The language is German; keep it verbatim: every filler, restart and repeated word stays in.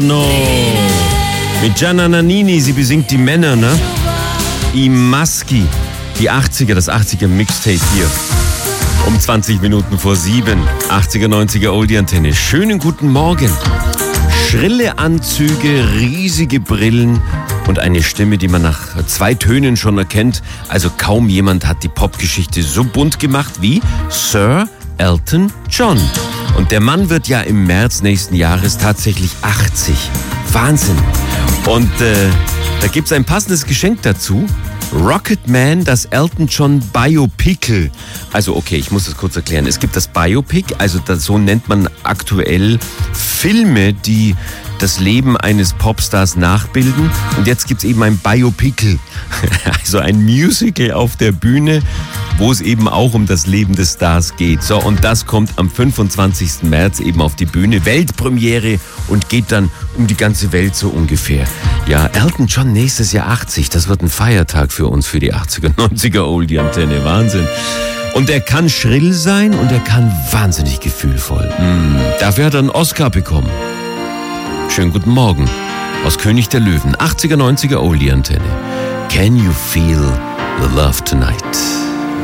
No. Mit Gianna Nannini, sie besingt die Männer, ne? I Maschi, die achtziger, das achtziger Mixtape hier. Um zwanzig Minuten vor sieben. achtziger, neunziger Oldie-Antenne. Schönen guten Morgen. Schrille Anzüge, riesige Brillen und eine Stimme, die man nach zwei Tönen schon erkennt. Also kaum jemand hat die Popgeschichte so bunt gemacht wie Sir Elton John. Und der Mann wird ja im März nächsten Jahres tatsächlich achtzig. Wahnsinn. Und äh, da gibt's ein passendes Geschenk dazu. Rocketman, das Elton John Biopic. Also okay, ich muss das kurz erklären. Es gibt das Biopic, also das, so nennt man aktuell Filme, die das Leben eines Popstars nachbilden. Und jetzt gibt's eben ein Biopic, also ein Musical auf der Bühne, wo es eben auch um das Leben des Stars geht. So, und das kommt am fünfundzwanzigsten März eben auf die Bühne. Weltpremiere und geht dann um die ganze Welt so ungefähr. Ja, Elton John nächstes Jahr achtzig. Das wird ein Feiertag für uns, für die achtziger, neunziger Oldie-Antenne. Wahnsinn. Und er kann schrill sein und er kann wahnsinnig gefühlvoll. Mm, dafür hat er einen Oscar bekommen. Schönen guten Morgen aus König der Löwen. achtziger, neunziger Oldie-Antenne. Can you feel the love tonight?